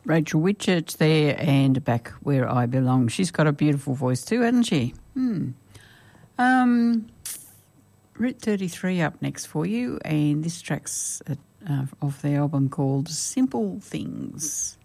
Rachel Whitchurch there and Back Where I Belong. She's got a beautiful voice too, hasn't she? Route 33 up next for you, and this track's off the album called Simple Things.